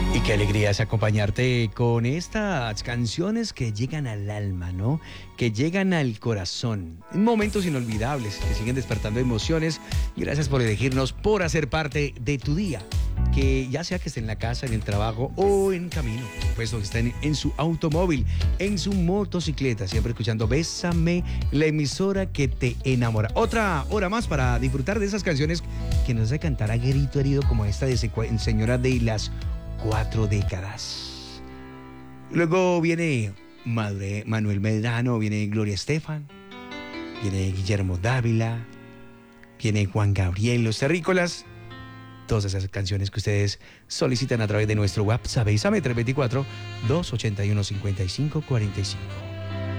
Y qué alegría es acompañarte con estas canciones que llegan al alma, ¿no? Que llegan al corazón. Momentos inolvidables que siguen despertando emociones. Y gracias por elegirnos, por hacer parte de tu día. Que ya sea que esté en la casa, en el trabajo o en camino, pues que estén en su automóvil, en su motocicleta, siempre escuchando Bésame, la emisora que te enamora. Otra hora más para disfrutar de esas canciones que nos hace cantar a grito herido como esta de Señora de las 4 décadas. Luego viene Manuel Medrano, viene Gloria Estefan, viene Guillermo Dávila, viene Juan Gabriel, Los Terrícolas. Todas esas canciones que ustedes solicitan a través de nuestro WhatsApp, Bésame 324-281-5545.